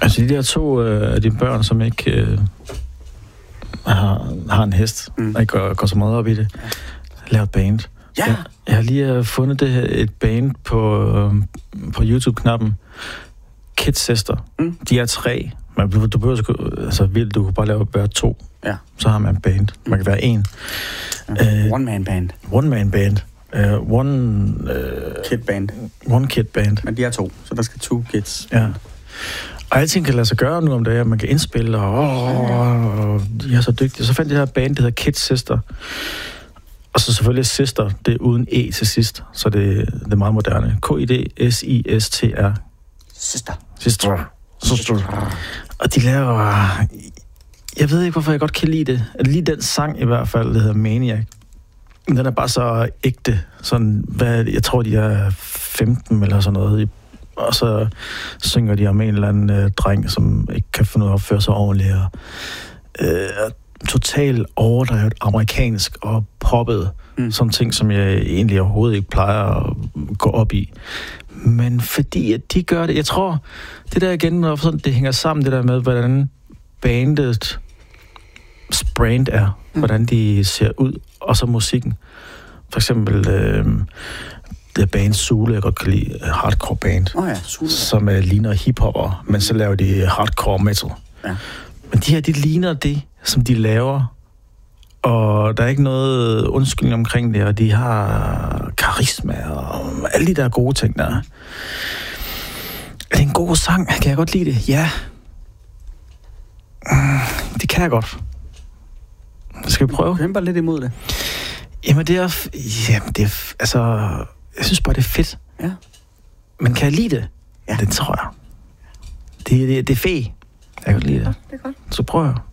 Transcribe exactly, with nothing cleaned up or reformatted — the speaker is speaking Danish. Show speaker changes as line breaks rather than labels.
Altså de der to øh, af dine børn, som ikke øh, har, har en hest, mm. og ikke går, går så meget op i det, ja. Laver et band.
Ja.
Jeg, jeg har lige uh, fundet det her, et band på, uh, på YouTube-knappen. Kid Sister. Mm. De er tre. Man, du, du behøver altså vildt, du kan bare lave bare to.
Ja.
Så har man en band. Man kan være en.
Ja. Uh, one-man-band.
One-man-band. Uh, one... Uh,
kid-band.
One-kid-band.
Men de er to, så der skal to kids.
Ja. Og alting kan lade sig gøre nu om dagen. Man kan indspille, og, og, og de er så dygtige. Så fandt jeg det her band, der hedder Kid Sister. Og så selvfølgelig Sister, det er uden E til sidst, så det, det er meget moderne. K I D S I S T R.
Sister.
Sister. Sister. Og de laver... Jeg ved ikke, hvorfor jeg godt kan lide det. Lige den sang i hvert fald, der hedder Maniac. Den er bare så ægte. Sådan, hvad, jeg tror, de er femten eller sådan noget. Og så synger de om en eller anden øh, dreng, som ikke kan finde ud af at opføre sig ordentligt. Og, øh, totalt overdrevet amerikansk og poppet. Mm. Sådan ting, som jeg egentlig overhovedet ikke plejer at gå op i. Men fordi at de gør det, jeg tror, det der igen, når sådan, det hænger sammen, det der med, hvordan bandet brand er, mm. hvordan de ser ud, og så musikken. For eksempel øh, det band Zulu, jeg godt kan lide, hardcore band,
oh ja, Zulu. Som
uh, ligner hiphopper, mm. men så laver de hardcore metal. Ja. Men de her, de ligner det, som de laver, og der er ikke noget undskyldning omkring det, og de har karisma og alle de der gode ting, der er. Er det en god sang? Kan jeg godt lide det? Ja. Det kan jeg godt. Skal vi prøve?
Du kæmper lidt imod det.
Jamen, det er... Jamen, det er... Altså... Jeg synes bare, det er fedt.
Ja.
Men kan jeg lide det? Ja. Det tror jeg. Det, det, det er fedt. Jeg kan godt lide det.
Ja, det er godt.
Så prøv jeg.